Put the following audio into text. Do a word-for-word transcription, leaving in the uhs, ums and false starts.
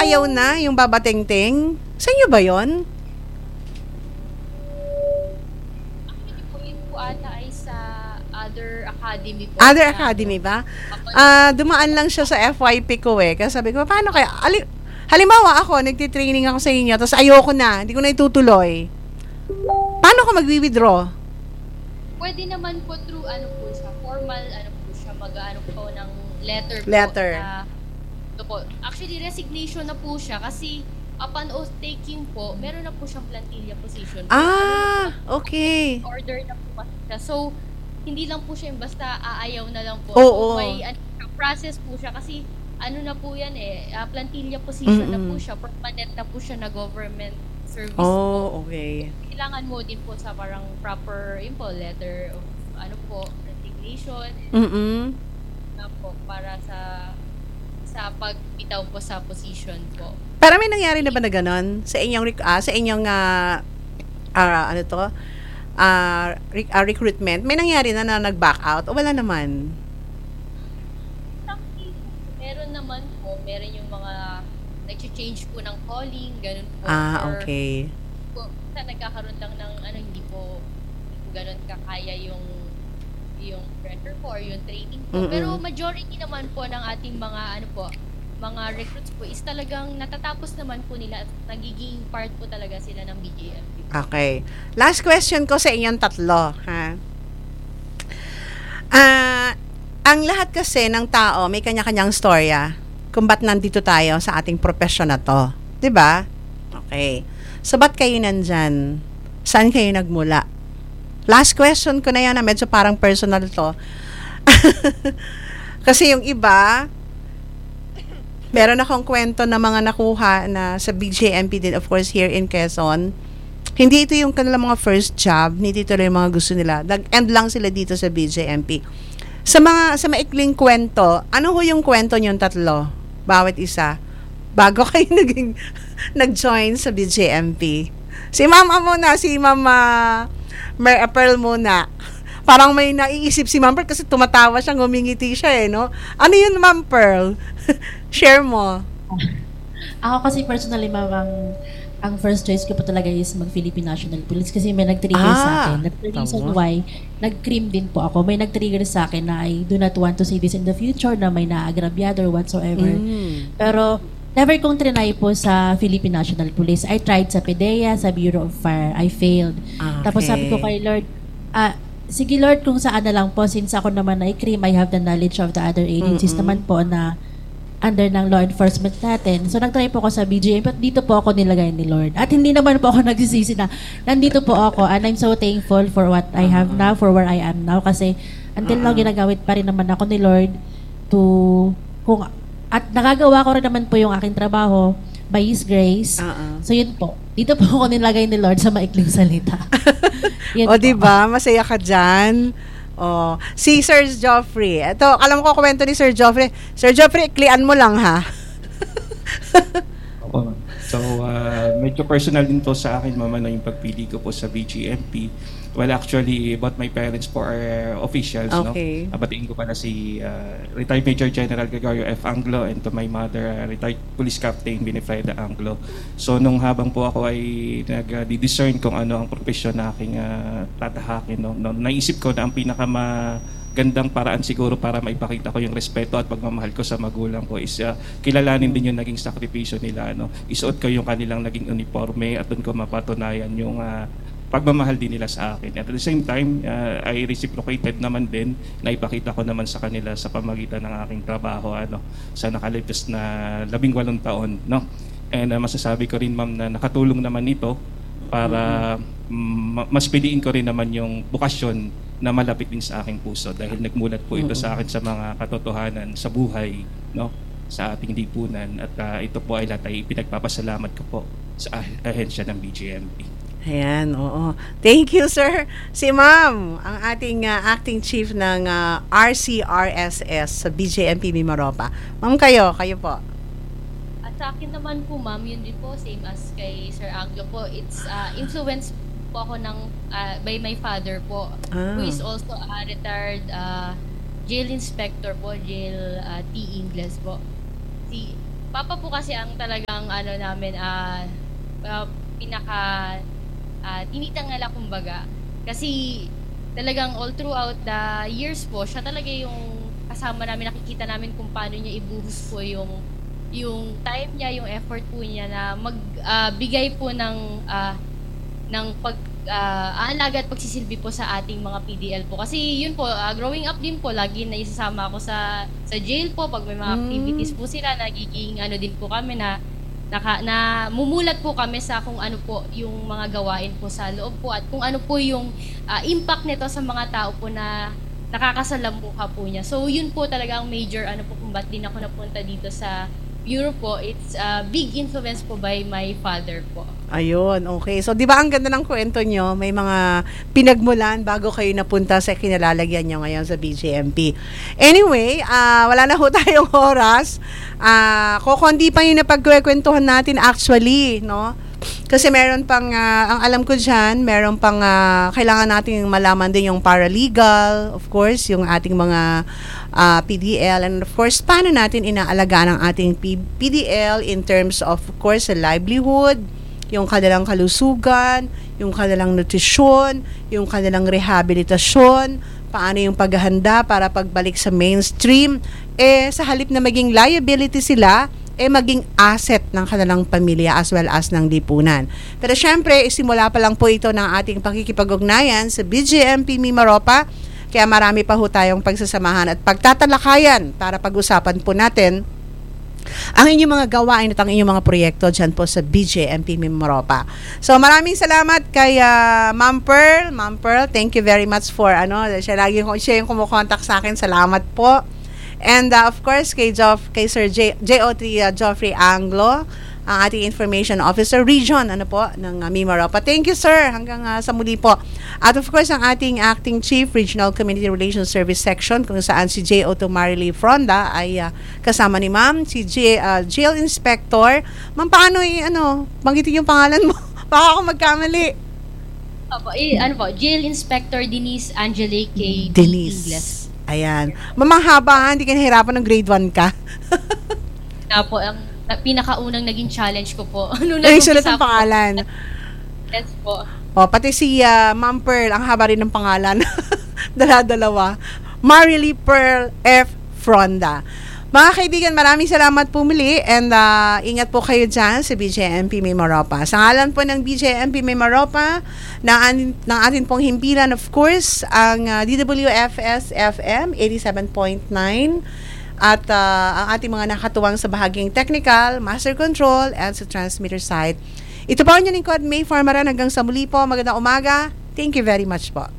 ayaw na yung babatengteng? Sa inyo ba yon? Actually po, yun po ata ay sa other academy po. Other Na, academy ba? kapag Ah, dumaan lang siya sa F Y P ko eh. Kasi sabi ko, paano kaya? Ali, halimbawa ako, nagtitraining ako sa inyo, tapos ayoko na, hindi ko na itutuloy. Paano ko magwi-withdraw? pwede naman po through ano po siya, formal ano po siya, mag-ano po ng letter po Letter. na ito po. Actually, resignation na po siya kasi upon oath taking po, meron na po siyang plantilla position. So, ano Ah, okay. order na po kasi siya. So, hindi lang po siya yung basta aayaw na lang po. Oo. So, may ano, process po siya kasi ano na po yan eh, ah, plantilla position na po Mm-mm. siya, permanent na po siya na government service po. Oh, okay. Kailangan mo din po sa parang proper yun po, letter of ano po, resignation Mm-mm. na po para sa sa pagbitaw po sa position po. Pero may nangyari na ba na ganon? Sa inyong, rec- ah, sa inyong, ah, ah, ano to? Ah, rec- ah, recruitment? May nangyari na na nag-back out? O wala naman? Some cases, meron naman po, meron yung mga nag-change po ng calling, ganun po. Ah, Or okay. po, sa nagkakaroon lang ng ano, hindi po, hindi po ganun kakaya yung yung pressure po or yung training po. Mm-mm. Pero majority naman po ng ating mga ano po, mga recruits po is talagang natatapos naman po nila at nagiging part po talaga sila ng B J M P. Okay. Last question ko sa inyong tatlo, ha? Ah, ang lahat kasi ng tao may kanya-kanyang storya kung ba't nandito tayo sa ating profession na to. 'Di ba? Okay. So, ba't kayo nandyan? Saan kayo nagmula? Last question ko na yan, na medyo parang personal to. Kasi yung iba, meron akong kwento na mga nakuha na sa B J M P din, of course, here in Quezon. Hindi ito yung kanilang mga first job, hindi ito yung mga gusto nila. Nag-end lang sila dito sa B J M P. Sa mga, sa maikling kwento, ano ho yung kwento niyong tatlo? Bawat isa. Bago kayo naging, nag-join sa B J M P. Si Mama muna, si Mama Mer Pearl muna. Parang may naiisip si Ma'am Pearl kasi tumatawa siya, ngumingiti siya eh, no? Ano yun, Ma'am Pearl? Share mo. Ako kasi personally, ma'am, ang, ang first choice ko po talaga is mag-Philippine National Police kasi may nag-trigger sa Ah, akin. The reason tama. why, nag-cream din po ako. May nag-trigger sa akin na I do not want to see this in the future na may naagrabyado or whatsoever. Mm. Pero, never kong trinay po sa Philippine National Police. I tried sa PDEA, sa Bureau of Fire. I failed. Ah, Tapos sabi ko okay. kay Lord, ah, sige Lord, kung saan na lang po, since ako naman ay cream, I have the knowledge of the other agencies Mm-mm. naman po na under ng law enforcement natin. So, nag-try po ako sa B J M, but dito po ako nilagay ni Lord. At hindi naman po ako nagsisisi na nandito po ako and I'm so thankful for what I have now, for where I am now. Kasi until now, ginagamit pa rin naman ako ni Lord to, kung, at nakagawa ko rin naman po yung aking trabaho by His grace. Uh-uh. So, yun po. Dito po ako nilagay ni Lord sa maikling salita. Yun O, po. di ba? Masaya ka dyan. O, si Sir Joffrey. Ito, alam ko kwento ni Sir Joffrey. Sir Joffrey, iklian mo lang, ha? Opo, ma'am. So, uh, medyo personal din po sa akin, mama, no, yung pagpili ko po sa B G M P. Well, actually, both my parents po are uh, officials, Okay. no? Abatiin ko pala si uh, retired Major General Gregorio F. Anglo and to my mother, uh, retired Police Captain Winifreda Anglo. So, nung habang po ako ay nag-discern kung ano ang profesyon na aking uh, tatahakin, no? No, naisip ko na ang pinakama gandang paraan siguro para maipakita ko yung respeto at pagmamahal ko sa magulang ko is uh, kilalanin din yung naging sakripisyo nila. No? Isuot ko yung kanilang naging uniforme at doon ko mapatunayan yung uh, pagmamahal din nila sa akin. At at the same time, uh, I reciprocated naman din na ipakita ko naman sa kanila sa pamagitan ng aking trabaho ano, sa nakalipas na labing walong taon. No? And uh, masasabi ko rin, ma'am, na nakatulong naman ito para mm, mas piliin ko rin naman yung bukasyon na malapit din sa aking puso dahil nagmulat po ito sa akin sa mga katotohanan sa buhay, no, sa ating lipunan at uh, ito po ay lahat ay pinagpapasalamat ko po sa ah- ahensya ng B J M P. Ayan, oo. Thank you, sir. Si Ma'am, ang ating uh, acting chief ng uh, R C R S S sa B J M P Mimaropa. Ma'am, kayo, kayo po. At sa akin naman po, ma'am, yun din po, same as kay Sir Anglo po. It's uh, influenced po ako ng, uh, by my father po, Ah. who is also a retired uh, jail inspector po, jail uh, T. Ingles po. Si, Papa po kasi ang talagang ano namin, ah ah, pinaka ah, tinitangala kumbaga. Kasi talagang all throughout the years po, siya talaga yung kasama namin, nakikita namin kung paano niya ibuhos po yung yung time niya, yung effort po niya na magbigay po ng ah, ng pag ah, aalaga at pagsisilbi po sa ating mga P D L po. Kasi yun po, ah, growing up din po, lagi na isasama ako sa sa jail po pag may mga Mm. activities po sila, nagiging ano din po kami na naka, na mumulat po kami sa kung ano po yung mga gawain po sa loob po at kung ano po yung ah, impact nito sa mga tao po na nakakasalamuha po niya. So yun po talaga ang major ano po kung ba't din ako napunta dito sa Europe po. It's a big influence po by my father po. Ayun, okay. So, di ba ang ganda ng kwento nyo? May mga pinagmulan bago kayo napunta sa kinalalagyan nyo ngayon sa B J M P. Anyway, ah, wala na ho tayong oras. Ah, kukundi pa yung napagkwentuhan natin actually, no? Kasi meron pang, ah, ang alam ko dyan, meron pang ah, kailangan natin malaman din yung paralegal, of course, yung ating mga ah, P D L, and of course, paano natin inaalagaan ang ating P- PDL in terms of, of course, sa livelihood, yung kanilang kalusugan, yung kanilang nutrisyon, yung kanilang rehabilitasyon, paano yung paghahanda para pagbalik sa mainstream, eh sa halip na maging liability sila, eh maging asset ng kanilang pamilya as well as ng lipunan. Pero syempre, isimula pa lang po ito ng ating pakikipag-ugnayan sa B J M P Mimaropa, kaya marami pa ho tayong pagsasamahan at pagtatalakayan para pag-usapan po natin ang inyong mga gawain at ang inyong mga proyekto dyan po sa B J M P Mimaropa. So maraming salamat kay uh, Ma'am Pearl. Ma'am Pearl, thank you very much for ano, siya lagi ko siya yung kumukontak sa akin. Salamat po. And uh, of course kay Joff, kay Sir J, J O three uh, Geoffrey Anglo, ang ating Information Officer Region ano po ng uh, Mimaropa. Thank you sir, hanggang uh, sa muli po. At of course ang ating Acting Chief Regional Community Relations Service Section kung saan si J O Marily Fronda ay uh, kasama ni Ma'am, si J, uh, Jail Inspector. Ma'am, paano i ano, banggitin yung pangalan mo? Baka ako magkamali. Opo, eh, ano po, Jail Inspector Denise Angelique K. Denise. Ingles. Ayan. Mamang haba ha, hindi ka nahirapan ng grade one ka. Na po, ang na, pinakaunang naging challenge ko po. Nung Ay, sulat nag-umpisa ang pangalan. po. Yes po. O, pati si uh, Ma'am Pearl, ang haba rin ng pangalan. Dala-dalawa. Marily Pearl F. Fronda. Mga kaibigan, maraming salamat po muli and uh, ingat po kayo dyan sa B J M P Mimaropa. Sa ngalan po ng B J M P Mimaropa, ng, ng atin pong himpilan, of course, ang uh, D W F S F M eighty-seven point nine at uh, ang ating mga nakatuwang sa bahaging technical, master control, and sa transmitter side. Ito po ang inyong lingkod, May Farmaran. Hanggang sa muli po, magandang umaga. Thank you very much po.